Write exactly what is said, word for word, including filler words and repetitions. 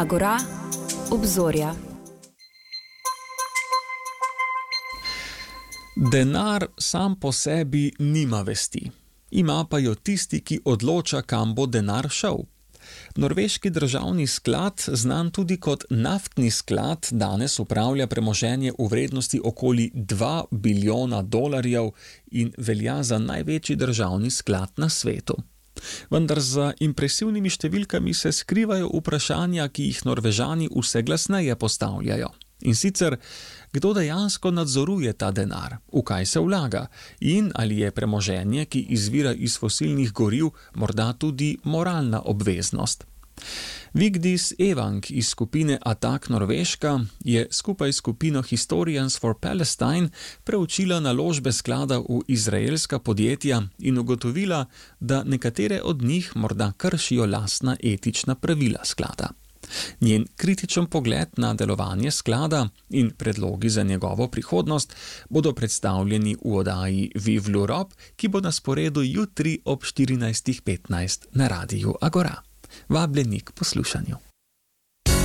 Agora, obzorja. Denar sam po sebi nima vesti. Ima pa jo tisti, ki odloča, kam bo denar šel. Norveški državni sklad, znan tudi kot naftni sklad, danes upravlja premoženje v vrednosti okoli dva bilijona dolarjev in velja za največji državni sklad na svetu. Vendar za impresivnimi številkami se skrivajo vprašanja, ki jih Norvežani vse glasneje postavljajo. In sicer, kdo dejansko nadzoruje ta denar, v kaj se vlaga in ali je premoženje, ki izvira iz fosilnih goriv, morda tudi moralna obveznost. Vigdis Evang iz skupine Attack Norveška je skupaj s skupino Historians for Palestine preučila naložbe sklada v izraelska podjetja in ugotovila, da nekatere od njih morda kršijo lastna etična pravila sklada. Njen kritičen pogled na delovanje sklada in predlogi za njegovo prihodnost bodo predstavljeni v oddaji Vive l'Europe, ki bo na sporedu jutri ob štirinajst petnajst na Radiu Agora. Vabljeni k poslušanju.